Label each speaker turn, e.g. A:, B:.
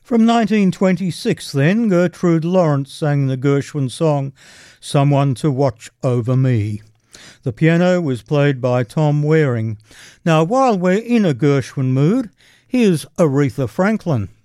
A: From 1926 then, Gertrude Lawrence sang the Gershwin song, Someone to Watch Over Me. The piano was played by Tom Waring. Now, while we're in a Gershwin mood, here's Aretha Franklin.